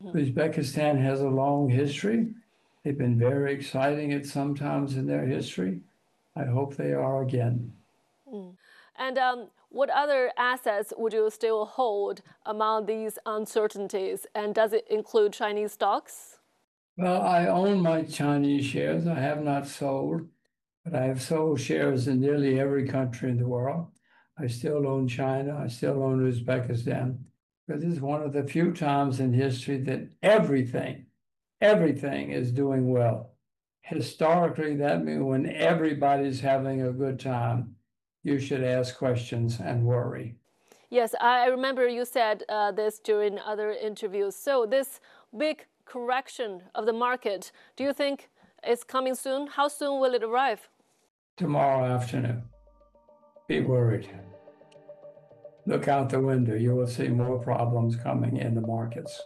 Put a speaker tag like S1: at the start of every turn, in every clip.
S1: Uzbekistan has a long history. They've been very exciting at some times in their history. I hope they are again.
S2: And what other assets would you still hold among these uncertainties? And does it include Chinese stocks?
S1: Well, I own my Chinese shares. I have not sold, but I have sold shares in nearly every country in the world. I still own China. I still own Uzbekistan. Because this is one of the few times in history that everything is doing well. Historically, that means when everybody's having a good time, you should ask questions and worry.
S2: Yes, I remember you said this during other interviews. So, this big correction of the market, do you think it's coming soon? How soon will it arrive?
S1: Tomorrow afternoon, be worried. Look out the window. You will see more problems coming in the markets.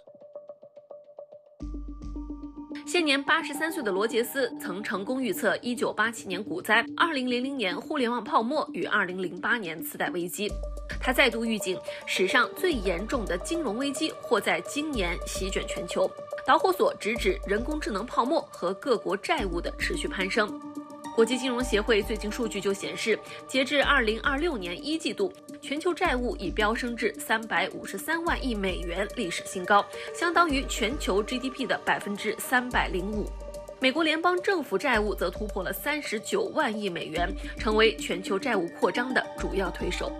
S3: 现年83岁的罗杰斯曾成功预测1987年股灾、2000年互联网泡沫与2008年次贷危机。他再度预警，史上最严重的金融危机或在今年席卷全球。导火索直指人工智能泡沫和各国债务的持续攀升。国际金融协会最近数据就显示，截至2026年1季度，全球债务已飙升至353万亿美元历史新高，相当于全球 GDP 的305%。美国联邦政府债务则突破了39万亿美元，成为全球债务扩张的主要推手。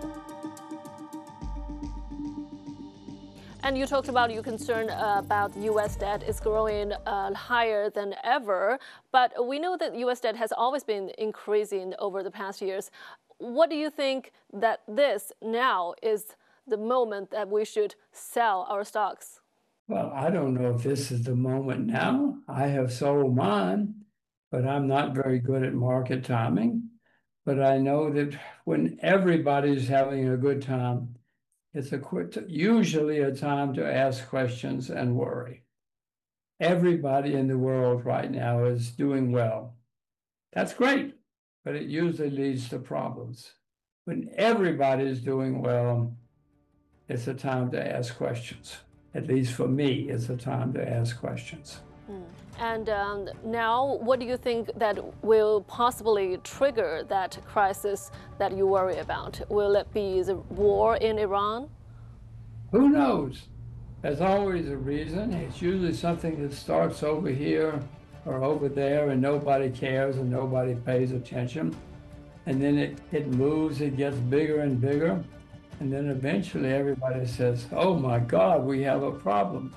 S2: And you talked about your concern about U.S. debt is growing higher than ever, but we know that U.S. debt has always been increasing over the past years. What do you think that this now is the moment that we should sell our stocks?
S1: Well, I don't know if this is the moment now. I have sold mine, but I'm not very good at market timing. But I know that when everybody's having a good time, it's usually a time to ask questions and worry. Everybody in the world right now is doing well. That's great, but it usually leads to problems. When everybody is doing well, it's a time to ask questions. At least for me, it's a time to ask questions.
S2: And now, what do you think that will possibly trigger that crisis that you worry about? Will it be the war in Iran?
S1: Who knows? There's always a reason. It's usually something that starts over here or over there and nobody cares and nobody pays attention. And then it moves, it gets bigger and bigger. And then eventually everybody says, oh my God, we have a problem.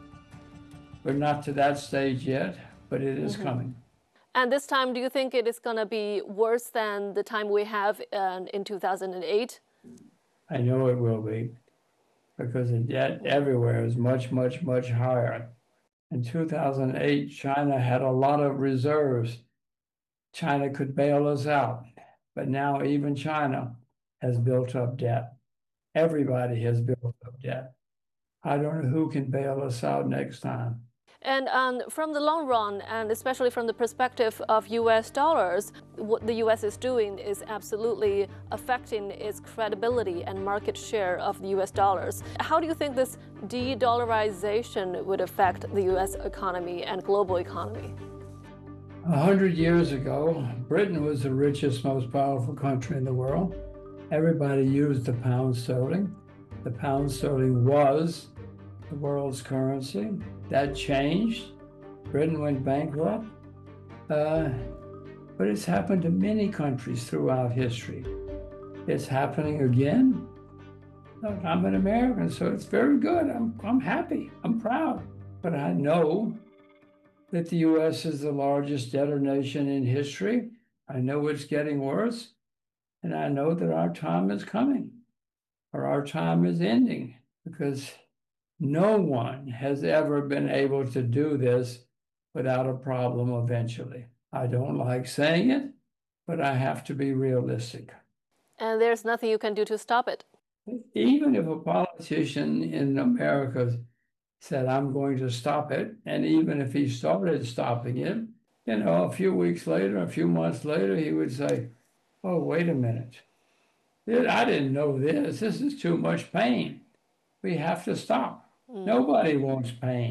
S1: We're not to that stage yet, but it is coming.
S2: And this time, do you think it is going to be worse than the time we have in 2008?
S1: I know it will be, because the debt everywhere is much, much, much higher. In 2008, China had a lot of reserves. China could bail us out, but now even China has built up debt. Everybody has built up debt. I don't know who can bail us out next time.
S2: And from the long run, and especially from the perspective of US dollars, what the US is doing is absolutely affecting its credibility and market share of the US dollars. How do you think this de-dollarization would affect the US economy and global economy?
S1: 100 years ago, Britain was the richest, most powerful country in the world. Everybody used the pound sterling. The pound sterling was the world's currency. That changed. Britain went bankrupt. But it's happened to many countries throughout history. It's happening again. Look, I'm an American, so it's very good. I'm happy. I'm proud. But I know that the U.S. is the largest debtor nation in history. I know it's getting worse. And I know that our time is coming, or our time is ending, because no one has ever been able to do this without a problem eventually. I don't like saying it, but I have to be realistic.
S2: And there's nothing you can do to stop it.
S1: Even if a politician in America said, I'm going to stop it, and even if he started stopping it, a few weeks later, a few months later, he would say, oh, wait a minute. I didn't know this. This is too much pain. We have to stop. Nobody wants pain.